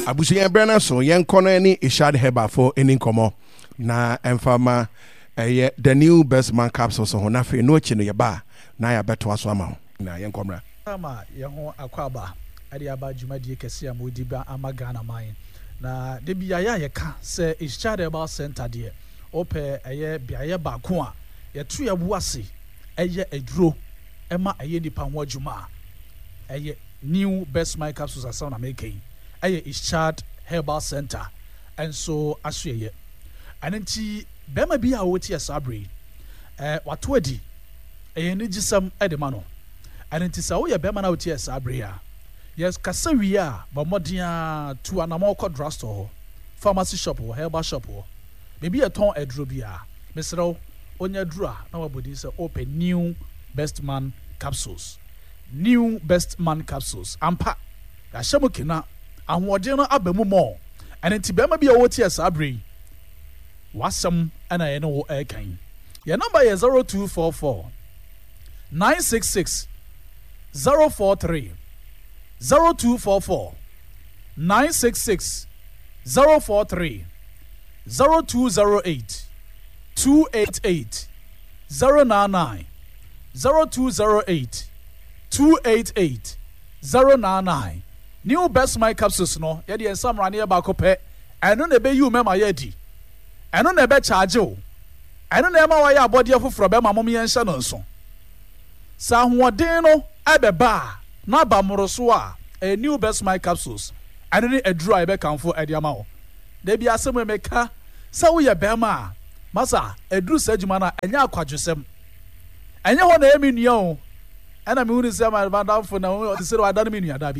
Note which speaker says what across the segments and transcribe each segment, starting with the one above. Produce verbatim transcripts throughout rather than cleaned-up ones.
Speaker 1: Abusuya Brana so yen kono ni Ishad Heba for any komo na emfama eh the new best man capsule so na fe no chi no yeba na ya beto aso ama na yen komra
Speaker 2: ama ye ho akwaba ade aba dwumadie kese amodi ba amagana man na de bia ya ye ka se Ishad Heba center de ope eye bia ye ba ko a ye to ye buase eye aduro ema eye nipa ho adwuma eye new best man capsules aso na making eye Ishad Heba center and so asuyeye anenti bema bia woti asabre eh watodi eye ni gisam edema no anenti sa wo ye bema na woti asabre a yes kasawi a ba modia to anamo kɔ drugstore pharmacy shop or herbal shop or maybe a ton edro bia mesro onya dura na wabodi se open new best man capsules new best man capsules ampa ya shemo kina ahwode no abamu mo anenti bema bia woti asabre wasam ana ye no wo ekan your number is zero two four four nine six six zero four three zero two four four nine six six zero four three zero two zero eight two eight eight zero nine nine zero two zero eight two eight eight zero nine nine new best my capsules no ye de ensam rane e ba ko pe eno na be you mema ye di eno na be charge o eno na e ma wa ya abode afoforo be ma mom ye nhyɛ no nso sa hoɔden no ebeba na ba moroso a a new best my capsules eno ni aduru a be kanfo ade ama wo da bia asem emeka sa wo ye be ma masa aduru sajuma na enya akwadwesem enya ho na emi nua o ena me hunu se ma bandamfo na o se wa dan me nua da bi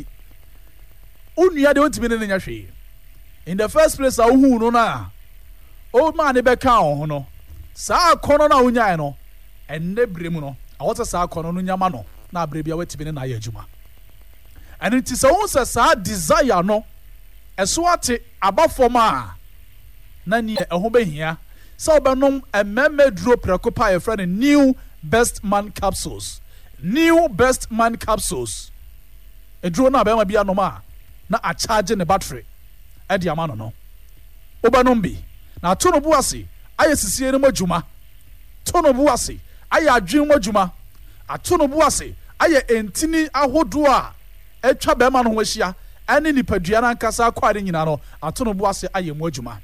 Speaker 2: unua de ontimi ne nya hwe in the first place a wo hu no na o ma ne be ka ho no sa akono na unya no enne bremu no awota sa akono no nyama no na abrebia watimi ne na ya adwuma and it is a won sa desire no eso ate abafoma na ni eho behia sa obenom ememme duro prekopa your friend new best man capsules new best man capsules e duro na be ma bia no ma na a charge ne battery e dia ma no no obenom bi na to no buase aye sisie ne madwuma to no buase aye adwen madwuma ato no buase aye entini ahodo a etwa be ma no ho ahia ane nipadua na nkasa kwade nyina no ato no buase aye mu adwuma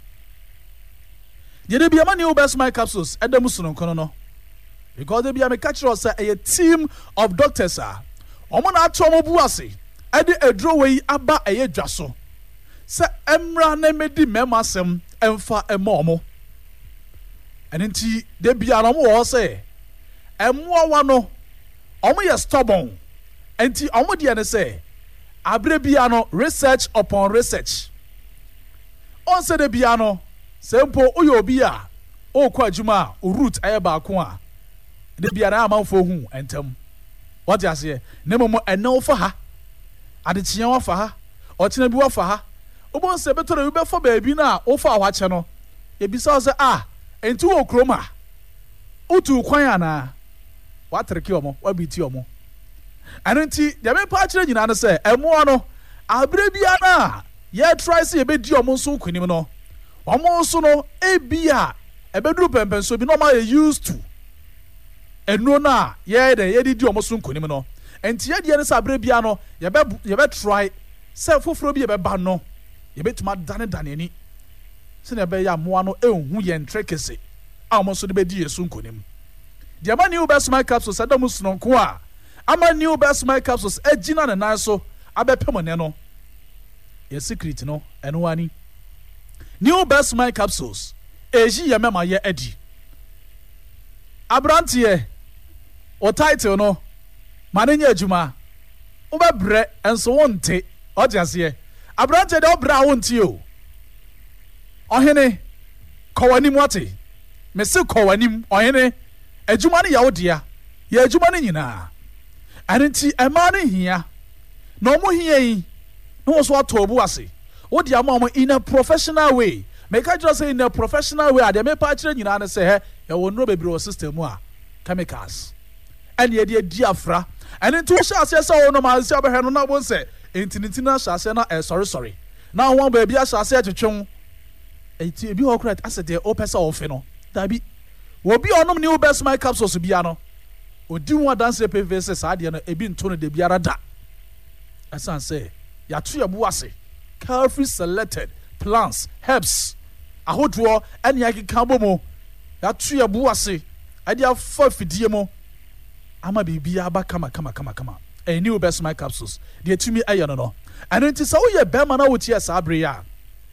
Speaker 2: de de bia ma new best my capsules edam sunu nkono no because de bia me catch us a team of doctors are omo na ato mo buase ede edro we aba eye dwaso se emra na medi memasem emfa emomo enenti de bia no mo wo se emwa wa no omo ye stubborn enti omo de ne se abre bia no research upon research on se de bia no sempo oyo obi a o kwa adwuma o root aye ba ko a de bia na amanfo hu entam what you say ne momo ene fa ha adekye wa fa ha o kina bi wa fa ha obon se betoro bi fa ba bi na o fa wa che no e bi sa se ah enti wo kroma utu kwan ana wa treki omo wa bi ti omo anenti de me pa kire nyina no se emo no abre bia na ye try se e be di omo so kunim no omo so no e bia e be duru pempen so bi no ma ye used to eno na ye de ye di omo so kunim no enti ye de ne se abre bia no ye be ye be try se foforo bi ye be ba no ye betuma dane dane ni se ne be ya moa no ehun ye ntrekese a omo so de be di yesu nkonim de ama new best my capsules adam sunonko a ama new best my capsules agina ne nan so abepem ne no ye secret no eno ani new best my capsules eji ye mema ye adi abrantie o title no manenya adwuma wo bebre enso wonte o diase abrantie de obra wonte o ohene kowanim wate mese kowanim ohene adwuma ne yawo dia ye adwuma ne nyina anenti ema ne hia no mo hia yi no so atobu ase wo dia ma mo in a professional way make I just say in a professional way ade me pa kire nyina ne se he ye wo no bebre o system a chemicals and ye de diafra anenti wo sha ase se wo no ma ase abehwe no na bo se enti nti na sha ase na eh sorry sorry na ho baby asase atwetwe eti ebi ho correct asset e opesa ofe no dabi obi onom new best my capsules bia no odi ho dance P V C saa de no ebi nto no de biara da asan say ya to yabu ase carefully selected plants herbs ahodo ene yakeka bomo ya to yabu ase ade afa fidie mo ama bibia aba kama kama kama kama a new best my capsules de tumi aye no no and enti sa wo ye be ma na wo tie sa abre ya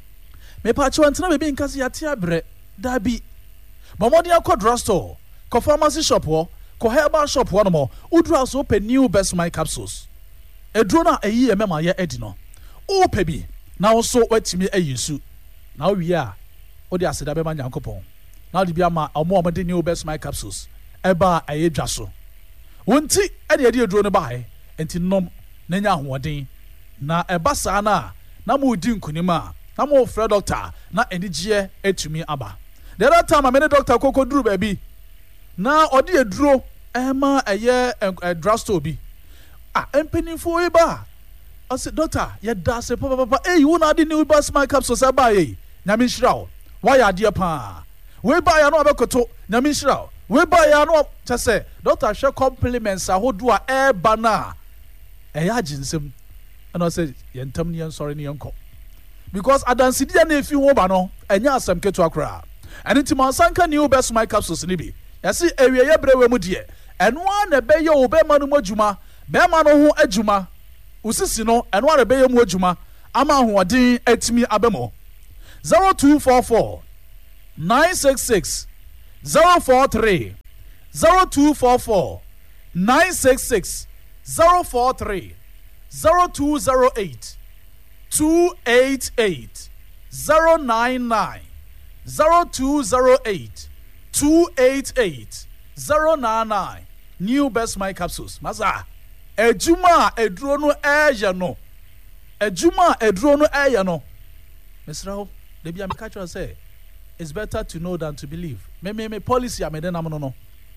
Speaker 2: me pa cho antena bebi nkase ya tie abre dabi bomodi akọ drugstore ko pharmacy shop ho ko herbal shop ho no mo udru aso pe new best my capsules edro na ayi e mema ye edi no o pe bi na wo so watimi ayisu na wo wi a o de aseda be ma nyankopon na de bi ama omo omo de new best my capsules eba aye dwa so wonti e de de edro no ba he enti nom na nya ahoden na eba sa na na mo di nkunima na mo frɛ doctor na enigye etumi aba the other time amene doctor koko duru baby na odi eduro ema eye drugstore bi ah empenifo e ba I said doctor ye da se papa papa eh you na di new best my capsules aba ye nyame nhira why ya de pa we ba ya no abekoto nyame nhira we ba ya no chese doctor hwe compliments ahodo a e ba na e ya ginsem and I said yentam ni en sorry ni enko because adansidia na efi ho ba no enya asem keto akra and it mansanka new best my capsules ni bi yesi ewie ye brewe mu de eno na be ye obema no adwuma be ma no ho adwuma usisi no eno na be ye mu adwuma ama hoodin atimi abemo zero two four four nine six six zero four three zero two four four nine six six zero four three zero two zero eight two eight eight zero nine nine zero two zero eight two eight eight zero nine nine new best my capsules masa ejuma eduro no eye no ejuma eduro no eye no mesrawo de bia me catch you say it's better to know than to believe me me me policy amede nam no no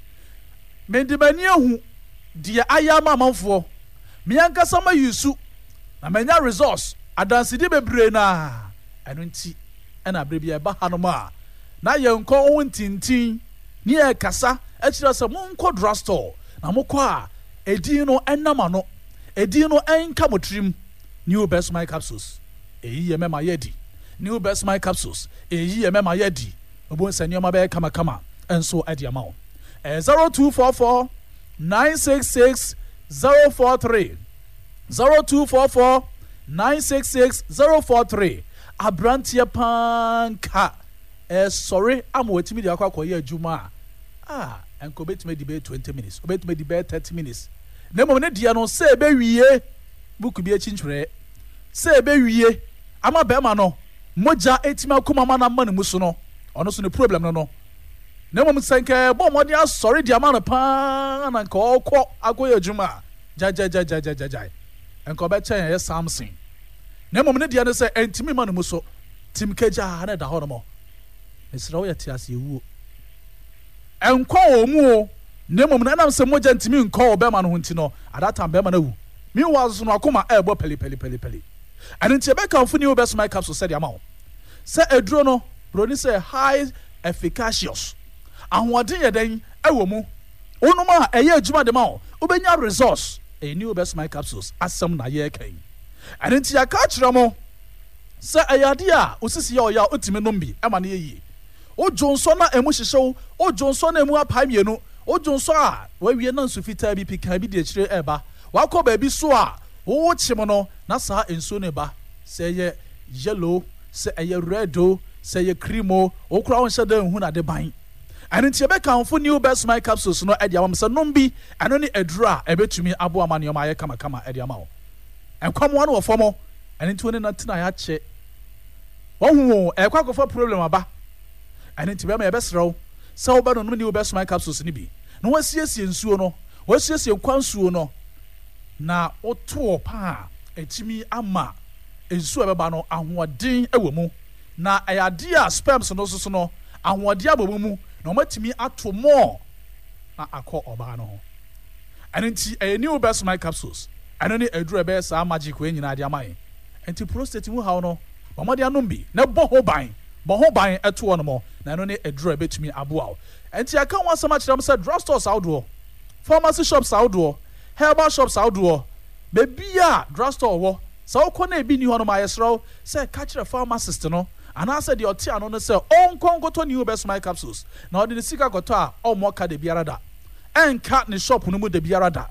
Speaker 2: me de mani ehu de ayama manfo me yanka sama yusu na manya resource adansi de bebre na eno nti ena bre bia ba hanoma na yenko ho ntintin ni e kasa e kira se monko drugstore na mokọ a edin no enama no edin no enka motrim new best my capsules eyi ye mema yedi new best my capsules eyi ye mema yedi obo nsanioma be kama kama enso ade amawo eh zero two four four nine six six zero four three zero two four four nine six six zero four three abrantia panka eh sorry am wetimi de akwa koye adwuma ah enko betime di be twenty minutes obetime di be thirty minutes nemo ne dia no se be wiye buku bi achinchwere se be wiye ama be ma no moja etima kuma ma na ma ne muso no ono so ne problem no no nemo msenke bo mo dia sorry dia ma no pa na nko okọ akoye adwuma ja ja ja ja ja ja enko be chen ye Samson nemo ne dia no se entimi ma ne muso tim keja na da ho no mo esrawo ya tiase ewu enko omu nemo na nam se moja ntimi nko obema no hunti no adata bema na wu mi wazo no akoma ebo peli peli peli peli and nti be kan funi obes my capsule said amawo se eduro no broni say high efficacious ahoden yeden ewo mu onuma eye adwuma de ma obenya resource a new obes my capsules asem na ye kan and nti aka kire mo se ayade a osisi ya oya otimi nombi ema na yeyi o jonso na emu hihyew o jonso na emu apai mienu o jonso a wawie na nsufita bi pika bi de kire eba wakọ ba bi so a wo chim no na sa enso ne ba se ye yellow se ye red o se ye cream o okura won hye da hu na de ban ane nti ebe kan fo new best my capsules no e dia am se nombi ano ne edura ebetumi abo amane o ma ye kama kama e dia ma wo enkwamo no wo fomo ane nti woni na tina ya che wo hu e kwa kofa problem aba ane nti be ma ye besrew se wo ba no new best my capsules ni bi no wasiesie nsuo no wasiesie kwansuo no na oto pa etimi ama ensuo beba no ahoɔden ewo mu na ayade a sperms no so so no ahoɔden abɔ mu na omatimi ato mo na akɔ oba no ho ane nti a new best my capsules ane ne aduru be sa magic we nyina ade amaye enti prostate mu hawo no bɔmmɔde anom bi na bɔ ho ban bɔ ho ban ɛto hɔ no mo na ɛno ne aduro ɛbɛtumi aboa wo ɛnti aka ho asɛm akyerɛ m sɛ drugstores ahodoɔ pharmacy shops ahodoɔ herbal shops ahodoɔ baabi a drugstore wɔ sɛ wokɔ na ebi ni hɔ no ma yɛserɛ wo sɛ ka kyerɛ pharmacist no anaasɛ deɛ ɔte ano no sɛ ɔnkɔ nkɔtɔ new best my capsules na ɔde ne sika kɔtɔ a ɔmmɔ ka da biara da ɛnka ne shop no mu da biara da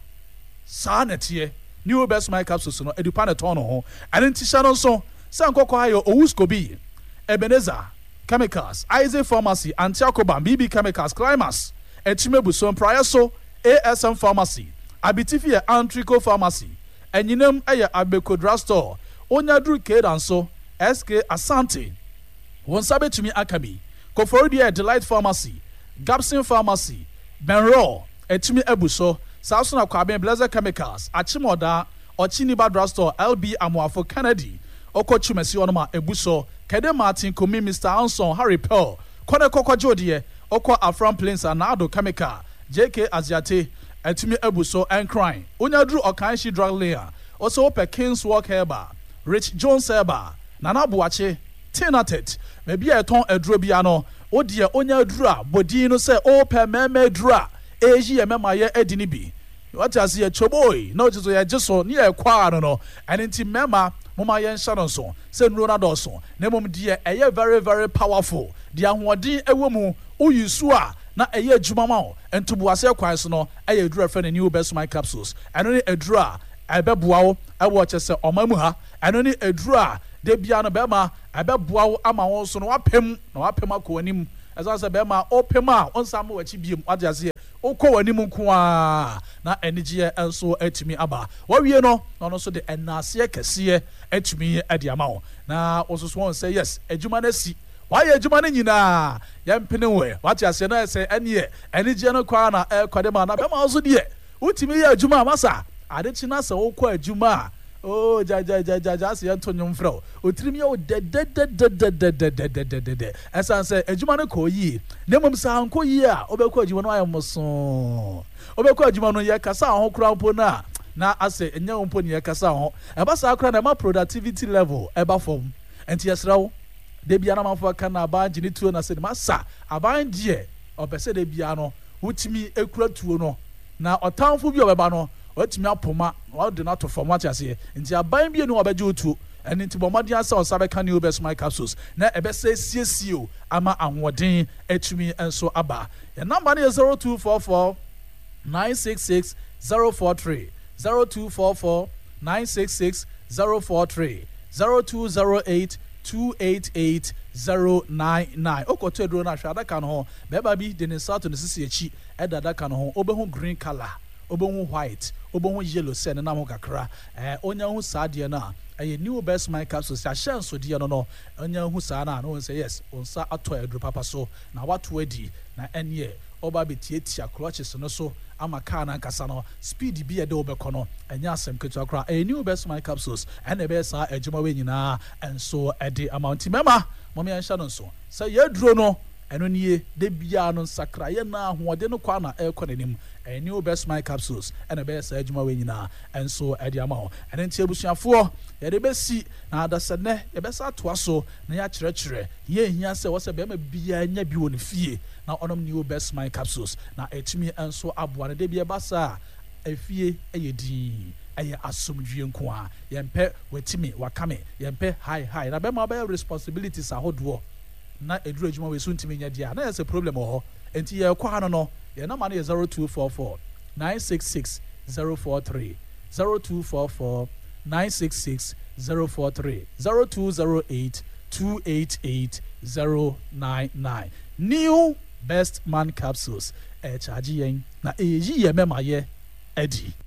Speaker 2: saa na ɛteɛ new best my capsules no adupa ne tɔn no ho ɛne nti hyɛ no nso sɛ nkɔkɔ ha yɛ owuskobi Ebenezer Chemicals, Isaac Pharmacy, Antiakoban, B B Chemicals, Climax, Echimebuso, Prayaso, A S M Pharmacy, Abitifi Antrico Pharmacy, Enyinem Aya Abeko Drugstore, Onyadru Kedanso, S K Asante, Wonsabe Tumi Akami, Koforidie Delight Pharmacy, Gapsin Pharmacy, Benro, Echimi Ebuso, Southern Akwaben Blazer Chemicals, Achimoda, Ochiniba Drugstore, L B Amuafo Kennedy, Okochumesi Onoma Ebuso, Kede Martin Kumi Mister Anson Harry Pearl Kone Koko Jodie Oko Afram Plains Anado Chemical J K Aziate Etimi Ebuso and Crime Unyadru Okanshi Drug Layer also Ope King's Walk Herba Rich Jones Herba Nana Buache Tinatet Maybe a ton Edrobiano Odia Unyadra Bodino se Ope Meme Dra Eji Ememaye Edinibi What as ye choboy no just ya just so near kwa no and inti mema mama yen shanon so say nrona doso na mom die eye very very powerful dia hoɔden ɛwɔ mu oyisu a na eye adwuma ma wo entobuase kwan so no eye adura fa na new best my capsules ɛno ne adura ɛbɛboa wo ɛwɔ kyɛ sɛ ɔma mu ha ɛno ne adura de bia no bɛma ɛbɛboa wo ama wo so no wapem na wapem akɔ anim ɛsan sɛ bɛma opem a onsam wɔ akyi biem wade ase okɔ w'anim nko a na anigyeɛ nso atumi aba wawie no na ɔno nso de ɛnaaseɛ kɛseɛ atumi ade ama wo na ɔsoso wɔn sɛ yes adwuma no asi wayɛ adwuma no nyinaa yɛmpene wɛ wate aseɛ no sɛ ɛneɛ anigyeɛ no kɔ a na ɛkɔde ma na bɛma nso deɛ wotumi yɛ adwuma a masa adekyi no sɛ wokɔ adwuma a oh ja ja ja ja ja se yanto nyom frɛ otirim yɛ de de de de de de de de de de de ɛsan sɛ adwuma no kɔ yi na mmom sa anko yi a obɛkɔ adwuma no ayɛ moso obɛkɔ adwuma no yɛ kasa ho kura mpo na na ase enya mpo ne yɛ kasa ho ɛba sa kura na ma productivity level ɛba fam enti yɛsrɛ wo de bia na manfo aka na aba gine tuo na sɛ ma sa aban die ɔpɛsɛ de bia no wotimi ekura tuo no na ɔtamfo bi ɔbɛba no watumi apoma wade na to fam wate ase nti aban bi ne wabɛgye otuo ɛne nti bɔmmɔden asɛ ɔsa bɛka new best my capsules na ɛbɛsɛ siesie ama ahoɔden atumi nso aba yɛ number no yɛ zero two four four nine six six zero four three zero two four four nine six six zero four three zero two zero eight two eight eight zero nine nine okoto eduro na hwɛ adaka no ho bɛba bi de ne nsa to ne sisi akyi ɛda adaka no ho obɛhu green color obɛhu white obɛhu yellow sɛ ne nam ho kakra eh onya hu saa deɛ no a ɛyɛ new best my capsules ahyɛ nso deɛ no no onya hu saa na no sɛ yes onsa atɔ aduro papa so na wato adi na ɛnyɛ oba betietia clutches no so ama car na nkasa no speed bi ɛde obɛkɔ no ɛnya asɛm ketua kora ɛyɛ new best my capsules ɛna ɛbɛyɛ saa adwuma we nyinaa ɛnso ɛde amount mema mɔme yɛnhyɛ no nso sɛ yɛduro no ɛno nie de bia no nsakra yɛ na ahoɔden no kwa na ɛkɔ n'anim ɛyɛ new best my capsules ɛna ɛbɛyɛ saa adwuma we nyinaa ɛnso ɛde ama hɔ ɛne nti abusuafoɔ yɛde bɛsi na adasɛnɛ yɛbɛsa atoa so na yɛakyerɛkyerɛ yɛhia sɛ wɔ sɛ bɛma bia nya bi wɔ ne fie na ɔnom new best my capsules na ɛtumi ɛnso aboa no de bia basa afie ɛyɛ din ɛyɛ asomdwie nko a yɛmpɛ watimi wakame yɛmpɛ high high na bɛma bɛyɛ responsibilities ahodoɔ na eduru adwuma we so ntimi nya dia na yɛ problem wɔ hɔ enti yɛ kɔ ha no no yɛ number no yɛ zero two four four nine six six zero four three zero two four four nine six six zero four three zero two zero eight two eight eight zero nine nine new best man capsules eh charge yen na eyi ye mema ye edi